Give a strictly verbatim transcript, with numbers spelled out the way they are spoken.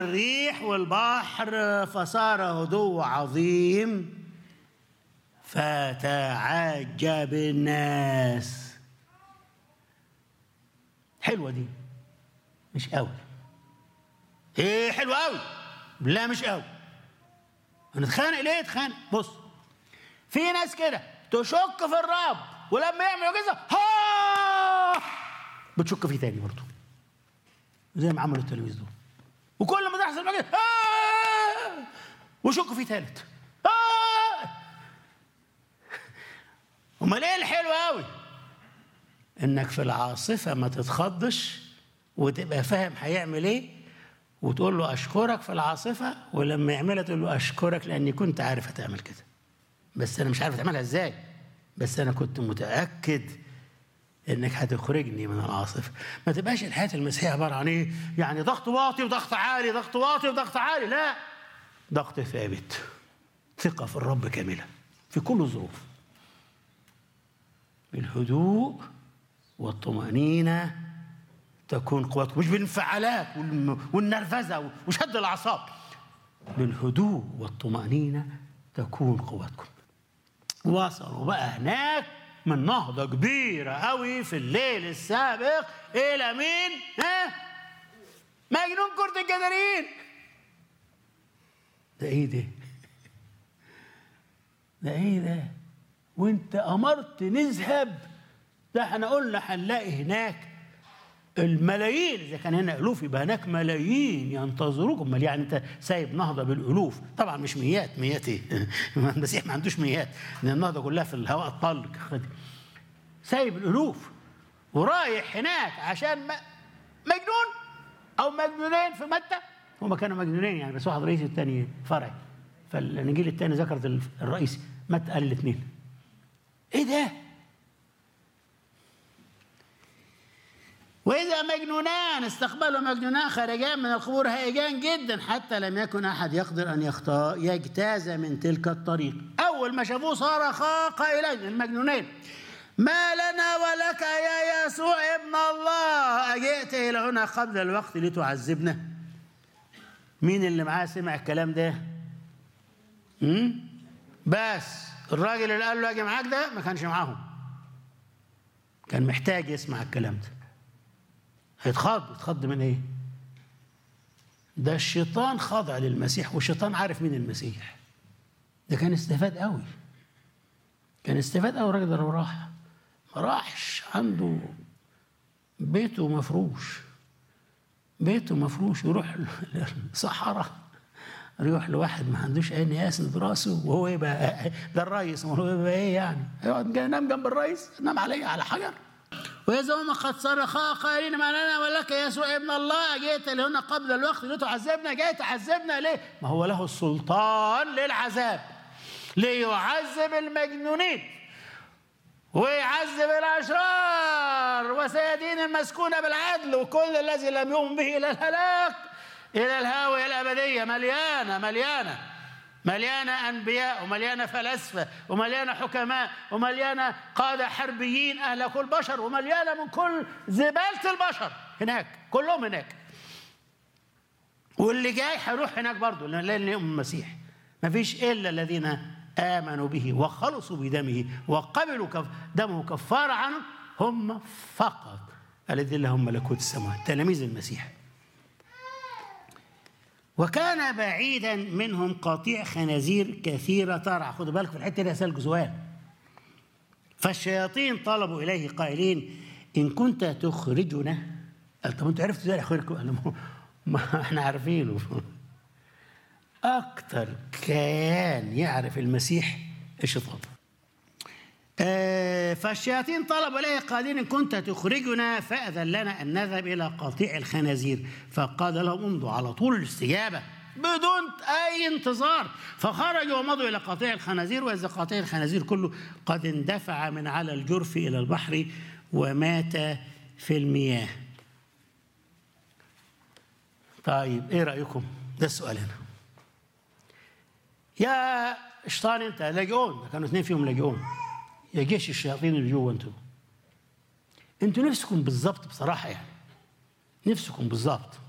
الريح والبحر فصار هدوء عظيم فتعجب الناس. حلوة دي؟ مش قوي. ايه حلوة قوي؟ لا مش قوي. هنتخانق ليه؟ اتخانق. بص، في ناس كده تشك في الرب ولما يعمل معجزة ها بتشك فيه تاني برضه، زي ما عملوا التلاميذ دول. وكل ما تحصل معجزة آه وشك فيه ثالث. آه امال ايه الحلو قوي؟ انك في العاصفة ما تتخضش وتبقى فاهم هيعمل ايه، وتقول له اشكرك في العاصفة، ولما يعملها تقول له اشكرك لاني كنت عارف هتعمل كده، بس انا مش عارف تعملها ازاي، بس انا كنت متأكد انك هتخرجني من العاصفة. ما تبقاش الحياة المسيحية عبارة عن ايه؟ يعني ضغط واطي وضغط عالي، ضغط واطي وضغط عالي. لا، ضغط ثابت، ثقة في الرب كاملة في كل الظروف، بالهدوء والطمأنينة تكون قوتكم، مش بالانفعالات والنرفزة وشد الأعصاب. بالهدوء والطمأنينة تكون قوتكم. وصلوا بقى هناك من نهضة كبيرة قوي في الليل السابق إلى مين؟ ها؟ مجنون كرة الجدارين. ده إيه ده؟ ده إيه ده؟ وأنت أمرت نذهب، ده احنا قلنا هنلاقي هناك الملايين، إذا كان هنا ألوف يبقى هناك ملايين ينتظروكم. امال يعني أنت سايب نهضة بالألوف؟ طبعا مش مئات، مئات إيه؟ المسيح ما عندوش مئات، لأن النهضة كلها في الهواء الطلق. سايب الألوف ورايح هناك عشان مجنون أو مجنونين في متى. هما كانوا مجنونين يعني، بس واحد رئيسي والتاني فرعي، فالإنجيل التاني ذكرت الرئيسي، متى قال الاثنين. إيه ده؟ وإذا مجنونان استقبلوا مجنونان خارجان من القبور هائجان جدا حتى لم يكن أحد يقدر أن يجتاز من تلك الطريق. أول ما شافوه صرخا قائلين المجنونين: ما لنا ولك يا يسوع ابن الله، أجئت إلى هنا قبل الوقت لتعذبنا؟ مين اللي معاه سمع الكلام ده؟ م? بس الراجل اللي قال له أجي معاك ده ما كانش معاهم، كان محتاج يسمع الكلام ده. هيتخض. يتخض من ايه؟ ده الشيطان خاضع للمسيح، والشيطان عارف مين المسيح. ده كان استفاد قوي، كان استفاد قوي. الراجل ده لو راح ما راحش عنده بيته مفروش، بيته مفروش، يروح للصحراء، يروح لواحد ما عندوش عين يسند راسه، وهو يبقى ده الرئيس، وهو يبقى ايه يعني؟ يقعد ينام جنب الرئيس، نام عليه على حجر. وإذا هم قد صرخا قائلين: ما لنا ولك يا يسوع ابن الله، جئت لهنا قبل الوقت لتعذبنا؟ جاي تعذبنا ليه؟ ما هو له السلطان للعذاب، ليعذب المجنونين ويعذب الأشرار وسيدين المسكون بالعدل، وكل الذي لم يؤمن به إلى الهلاك إلى الهاوية الأبدية. مليانة مليانة مليانة أنبياء، ومليانة فلاسفة، ومليانة حكماء، ومليانة قادة حربيين أهل كل بشر، ومليانة من كل زبالة البشر هناك، كلهم هناك. واللي جاي هيروح هناك برضه، لأن يؤمن المسيح. ما فيش إلا الذين آمنوا به وخلصوا بدمه وقبلوا دمه كفارة عنهم، هم فقط الذين لهم ملكوت السماوات، تلاميذ المسيح. وكان بعيدا منهم قطيع خنازير كثيرة ترعى. خدوا بالك في الحتة دي أسأل سؤال. فالشياطين طلبوا إليه قائلين: إن كنت تخرجنا. قال: طب أنتوا عرفتوا إزاي أخرجكم؟ قال: ما إحنا عارفينه. أكتر كيان يعرف المسيح الشيطان. آه فالشياطين طلبوا إليه قائلين: إن كنت تخرجنا فأذن لنا أن نذهب إلى قطيع الخنازير. فقال لهم: امضوا. على طول الاستجابة بدون أي انتظار. فخرجوا ومضوا إلى قطيع الخنازير، وإذا قطيع الخنازير كله قد اندفع من على الجرف إلى البحر ومات في المياه. طيب إيه رأيكم؟ ده السؤال هنا. يا شيطان أنت لاجئون، كانوا اثنين فيهم لاجئون، يا جيش الشياطين اللي جوا انتوا، انتوا نفسكم بالظبط بصراحة، يعني نفسكم بالظبط